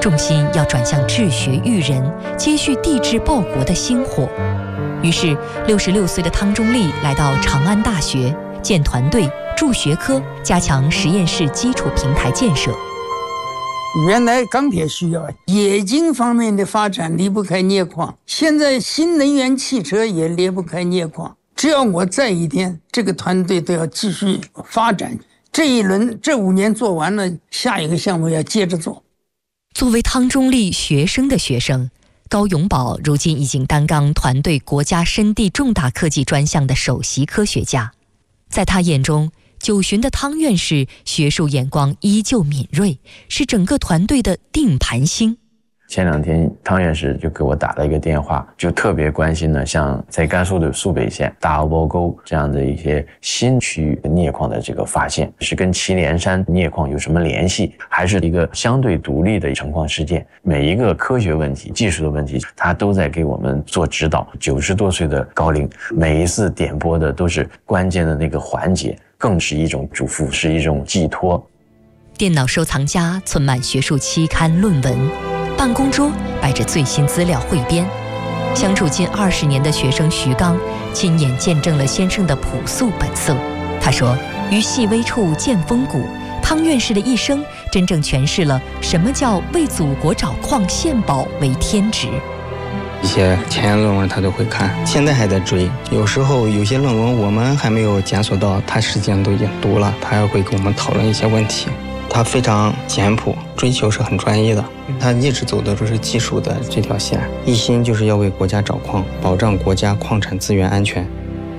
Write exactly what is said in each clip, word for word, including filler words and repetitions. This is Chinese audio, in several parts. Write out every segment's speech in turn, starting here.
重心要转向治学育人，接续帝制报国的薪火。于是，六十六岁的汤中立来到长安大学，建团队、筑学科，加强实验室基础平台建设。 原来钢铁需要，冶金方面的发展离不开镍矿，现在新能源汽车也离不开镍矿。只要我在一天，这个团队都要继续发展。这一轮这五年做完了，下一个项目要接着做。 作为汤中立学生的学生，高永宝如今已经担纲团队国家深地重大科技专项的首席科学家。在他眼中，九旬的汤院士学术眼光依旧敏锐，是整个团队的定盘星。 前两天汤院士就给我打了一个电话，就特别关心呢，像在甘肃的肃北县大阿波沟这样的一些新区域镍矿的这个发现，是跟祁连山镍矿有什么联系，还是一个相对独立的成矿事件？每一个科学问题、技术的问题，他都在给我们做指导。九十多岁的高龄，每一次点播的都是关键的那个环节，更是一种嘱咐，是一种寄托。 电脑收藏夹存满学术期刊论文，办公桌摆着最新资料汇编。相处近二十年的学生徐刚亲眼见证了先生的朴素本色。他说，于细微处见风骨，汤院士的一生真正诠释了什么叫为祖国找矿献宝为天职。 一些前沿论文他都会看，现在还在追。有时候有些论文我们还没有检索到，他实际上都已经读了，他还会跟我们讨论一些问题。他非常简朴，追求是很专一的，他一直走的都是技术的这条线，一心就是要为国家找矿，保障国家矿产资源安全。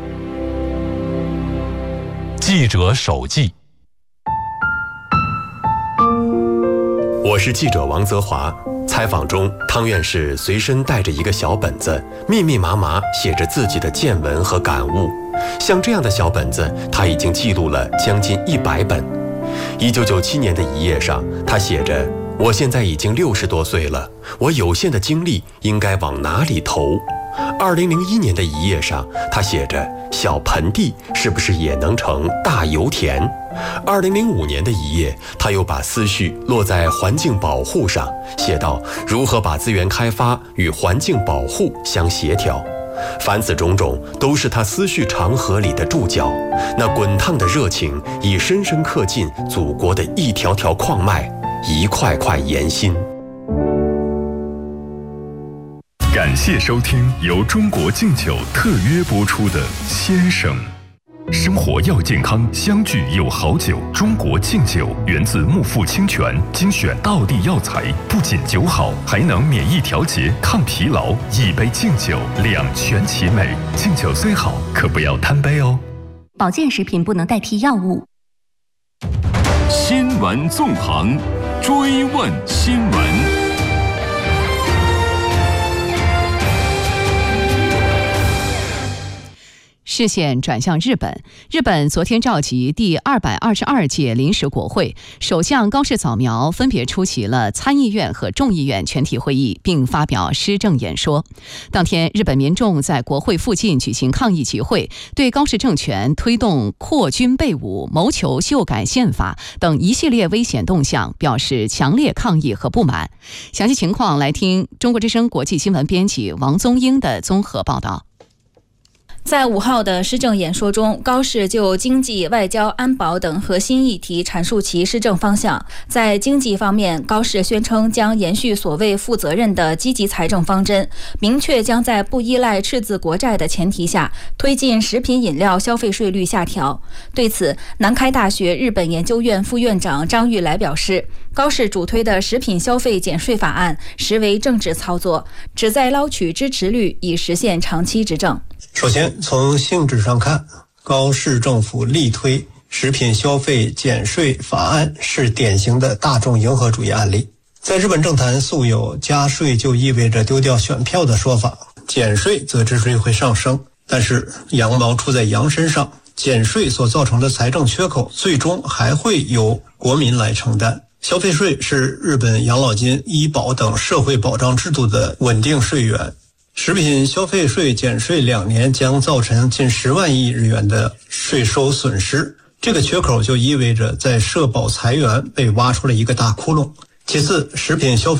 记者手记。我是记者王泽华。采访中，汤院士随身带着一个小本子，密密麻麻写着自己的见闻和感悟。像这样的小本子，他已经记录了将近一百本。一九九七年的一页上，他写着：“我现在已经六十多岁了，我有限的精力应该往哪里投？”二零零一年的一页上，他写着：“小盆地是不是也能成大油田？”二零零五年的一页，他又把思绪落在环境保护上，写道：“如何把资源开发与环境保护相协调？”凡此种种，都是他思绪长河里的注脚。那滚烫的热情，已深深刻进祖国的一条条矿脉，一块块岩心。 感谢收听由中国敬酒特约播出的《先生》。生活要健康，相聚有好酒。中国敬酒源自木富清泉精选道地药材，不仅酒好，还能免疫调节、抗疲劳。一杯敬酒，两全其美。敬酒虽好，可不要贪杯哦。 保健食品不能代替药物。 新闻纵横，追问新闻。 视线转向日本，日本昨天召集第二百二十二届临时国会，首相高市早苗分别出席了参议院和众议院全体会议，并发表施政演说。当天，日本民众在国会附近举行抗议集会，对高市政权推动扩军备武、谋求修改宪法等一系列危险动向表示强烈抗议和不满。详细情况来听中国之声国际新闻编辑王宗英的综合报道。 在五号的施政演说中，高市就经济、外交、安保等核心议题阐述其施政方向。在经济方面，高市宣称将延续所谓负责任的积极财政方针，明确将在不依赖赤字国债的前提下，推进食品饮料消费税率下调。对此，南开大学日本研究院副院长张玉来表示，高市主推的食品消费减税法案实为政治操作，旨在捞取支持率，以实现长期执政。 首先，从性质上看，高市政府力推食品消费减税法案是典型的大众迎合主义案例。在日本政坛素有加税就意味着丢掉选票的说法，减税则支持率会上升。但是羊毛出在羊身上，减税所造成的财政缺口最终还会由国民来承担。消费税是日本养老金、医保等社会保障制度的稳定税源。食品消费税减税两年将造成近十万亿日元的税收损失，这个缺口就意味着在社保财源被挖出了一个大窟窿。其次，食品消费